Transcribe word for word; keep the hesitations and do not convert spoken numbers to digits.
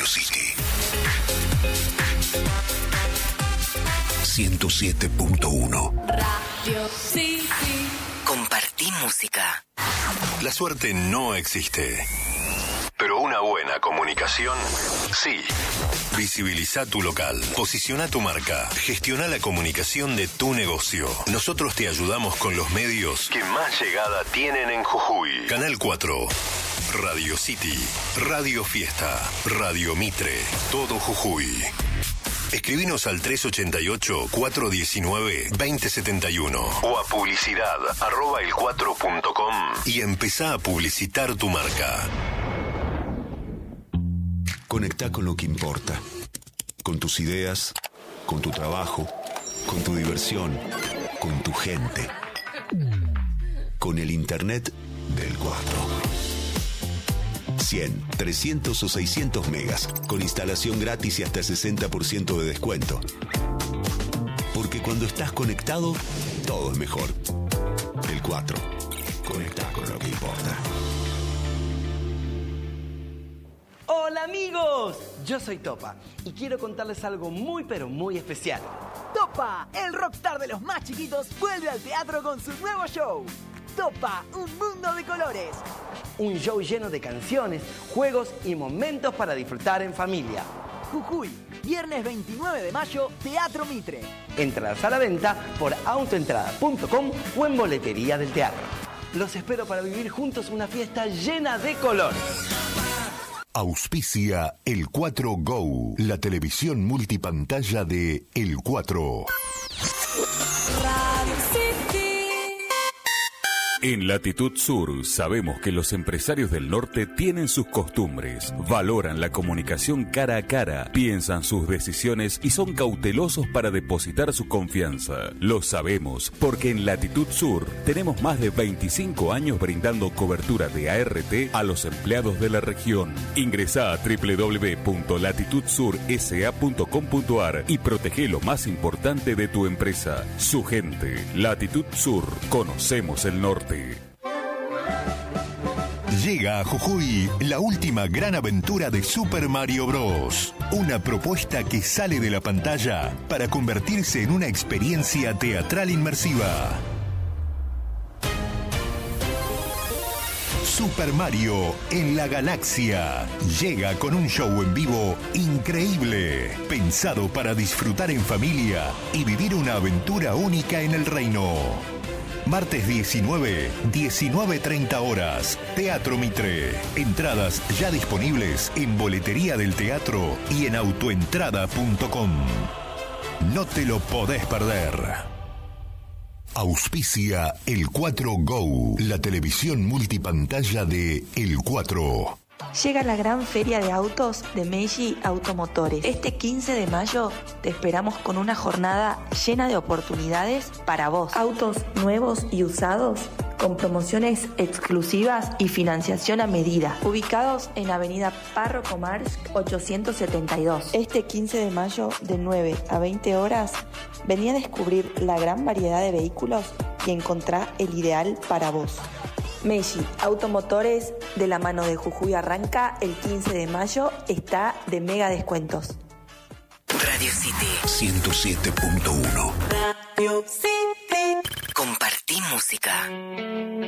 City. ciento siete punto uno. Radio City. Compartí música. La suerte no existe, pero una buena comunicación, sí. Visibiliza tu local, posiciona tu marca, gestiona la comunicación de tu negocio. Nosotros te ayudamos con los medios que más llegada tienen en Jujuy. Canal cuatro, Radio City, Radio Fiesta, Radio Mitre, todo Jujuy. Escribinos al tres ochenta y ocho, cuatrocientos diecinueve, veinte setenta y uno o a publicidad arroba el cuatro punto com y empezá a publicitar tu marca. Conectá con lo que importa. Con tus ideas, con tu trabajo, con tu diversión, con tu gente. Con el Internet del cuatro. cien, trescientos o seiscientos megas, con instalación gratis y hasta sesenta por ciento de descuento. Porque cuando estás conectado, todo es mejor. El cuatro. Conecta con lo que importa. Hola amigos, yo soy Topa y quiero contarles algo muy pero muy especial. Topa, el rockstar de los más chiquitos, vuelve al teatro con su nuevo show. Topa, un mundo de colores. Un show lleno de canciones, juegos y momentos para disfrutar en familia. Jujuy, viernes veintinueve de mayo, Teatro Mitre. Entradas a la venta por autoentrada punto com o en boletería del teatro. Los espero para vivir juntos una fiesta llena de color. Auspicia El cuatro Go, la televisión multipantalla de El cuatro. Radio City. En Latitud Sur sabemos que los empresarios del norte tienen sus costumbres, valoran la comunicación cara a cara, piensan sus decisiones y son cautelosos para depositar su confianza. Lo sabemos porque en Latitud Sur tenemos más de veinticinco años brindando cobertura de A R T a los empleados de la región. Ingresá a doble u doble u doble u punto latitud sur s a punto com punto a r y protege lo más importante de tu empresa, su gente. Latitud Sur, conocemos el norte. Llega a Jujuy la última gran aventura de Super Mario Bros. Una propuesta que sale de la pantalla para convertirse en una experiencia teatral inmersiva. Super Mario en la Galaxia llega con un show en vivo increíble, pensado para disfrutar en familia y vivir una aventura única en el reino. Martes diecinueve, diecinueve treinta horas, Teatro Mitre. Entradas ya disponibles en boletería del teatro y en autoentrada punto com. No te lo podés perder. Auspicia El cuatro Go, la televisión multipantalla de El cuatro. Llega la gran feria de autos de Meiji Automotores. Este quince de mayo te esperamos con una jornada llena de oportunidades para vos. Autos nuevos y usados con promociones exclusivas y financiación a medida. Ubicados en Avenida Párroco Marx ochocientos setenta y dos. Este quince de mayo de nueve a veinte horas vení a descubrir la gran variedad de vehículos y encontrá el ideal para vos. Meiji Automotores, de la mano de Jujuy Arranca, el quince de mayo está de mega descuentos. Radio City. ciento siete punto uno. Radio City. Compartí música.